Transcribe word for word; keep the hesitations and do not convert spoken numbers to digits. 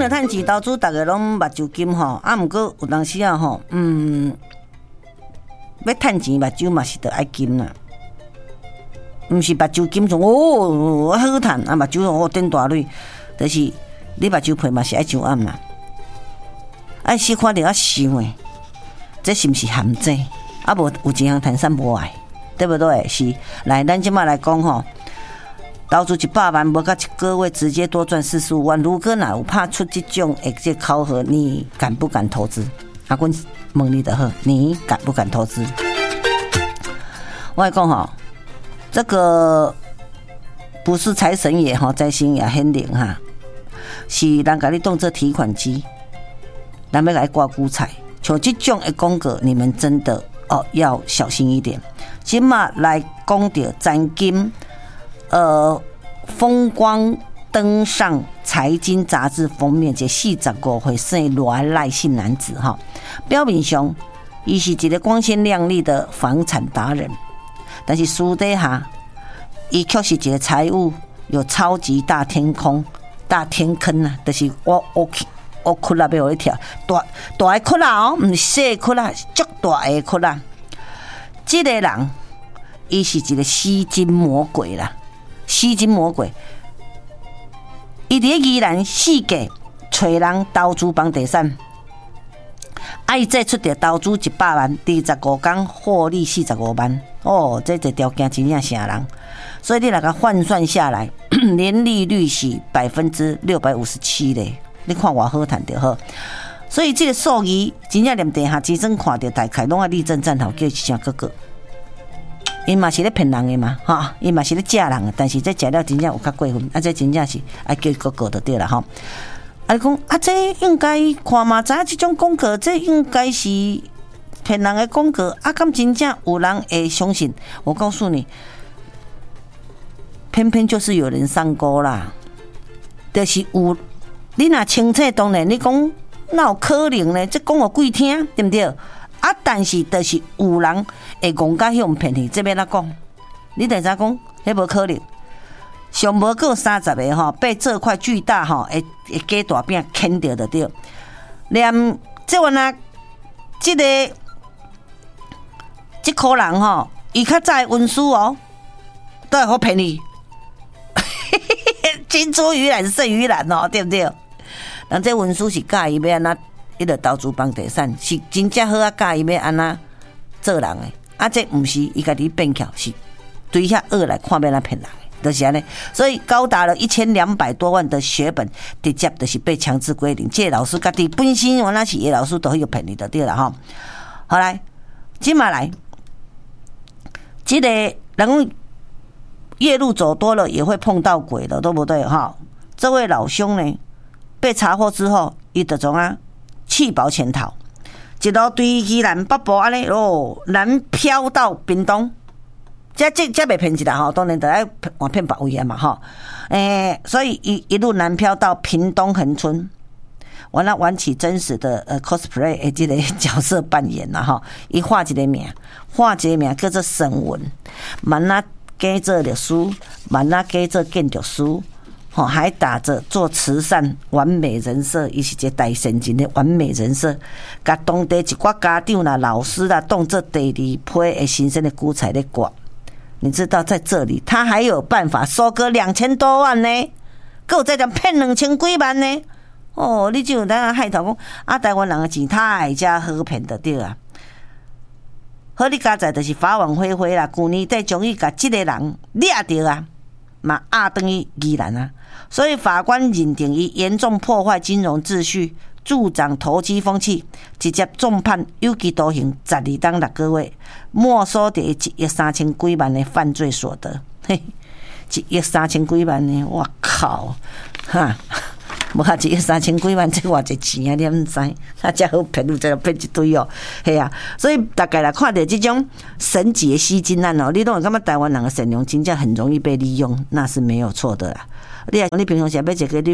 着趁钱投资，大家拢目睭金吼，啊，毋过有当时啊吼，嗯，要趁钱目睭嘛是得爱金啦，毋是目睭金从哦好趁啊，目睭哦变大蕊，就是你目睭皮嘛是爱上暗嘛，爱细看着啊想诶，这是毋是陷阱？啊无有一项谈散无爱，对不对？是，来，咱即马来讲吼。投资一百万，无到一个月直接多赚四十五万。如果哪有怕出这种诶这考核，你敢不敢投资？阿阮问你的好，你敢不敢投资？我来讲哈，这个不是财神爷哈，财神爷很灵哈，是人甲你当做提款机，人要来挂股彩。像这种的广告，你们真的哦要小心一点。今嘛来讲到财金。呃，风光登上财经杂志封面，这四十五岁生热赖姓男子哈，表面上伊是一个光鲜亮丽的房产达人，但是私底下伊却是一个财务有超级大天空、大天坑啊，就是我我我窟窿要互你跳，大大个窟窿哦，唔是小窟窿，足大个窟窿。这个人，伊是一个吸金魔鬼啦。吸金魔鬼，伊伫宜兰四界找人投资房地产，啊，伊这出着投资一百万，二十五天获利四十五万，哦，这个条件真正吓人。所以你来个换算下来，年利率是百分之六百五十七嘞，你看偌好赚就好。所以这个数字真正连地下基层看到大概拢爱立正站好，叫一声哥哥。伊嘛是咧骗人的嘛，哈，伊嘛是咧诈人的，但是这食了真正有较过分，啊，这真正是爱叫哥哥就对了哈。啊，讲啊，这应该看嘛，知影这种广告，这应该是骗人的广告，啊，敢真正有人会相信？我告诉你，偏偏就是有人上钩啦，就是有你若清楚，当然你讲哪有可能呢？这讲互鬼听，对不对？啊，但是就是有人会戆甲向骗去，这边哪讲？你等下讲，迄无可能。上无过三十个吼，被这块巨大吼，会会鸡大饼啃掉就对。连这阵啊，这个这颗人吼，伊较早文书哦，都会好骗你。青出于蓝胜于蓝哦，对不对？人这文书是教伊要安怎？伊著投资房地产是真正好啊，教伊要安怎做人诶，啊，这毋是伊家己变巧，是对遐恶来看要来骗人诶，就是安尼。所以高达了一千两百多万的血本，直接就是被强制归零。这个老师家己本身原来是叶老师都会有骗你的对了哈。好来，今嘛来，这个人夜路走多了也会碰到鬼的，对不对哈？这位老兄呢，被查获之后，伊就从啊。弃保潜逃，一路对宜兰北部安尼哦，南漂到屏东，这这这袂骗一啦吼，当然得爱换骗别位啊嘛吼，诶、欸，所以一一路南漂到屏东恒春，完了玩起真实的呃 cosplay 诶，这个角色扮演啦吼，伊画一个名，画一个名叫做沈文，慢啊加做律师，慢啊加做建筑师。吼，还打着做慈善完美人设，伊是一个大神经的完美人设，甲当地一寡家长啦、老师啦，当做第二批的新生的股彩咧挂。你知道在这里，他还有办法收割两千多万呢，够再讲骗两千几万呢。哦，你就有当海头讲啊，台湾人的钱太加好骗的对啊。好，你家在就是法网恢恢啦，去年底终于甲这个人抓到啊。嘛压等于宜兰啊，所以法官认定伊严重破坏金融秩序，助长投机风气，直接重判有期徒刑十二当六个月，没收掉一亿三千几万的犯罪所得。嘿，一亿三千几万呢？我靠！哈，无啊，一亿三千几万，这偌济钱啊？你唔知？啊，才好骗，有才骗一堆哦。系啊，所以大概来看到这种神级的吸金案哦，你拢会感觉台湾人的善良真正很容易被利用，那是没有错的啦。你啊，你平常时要一个你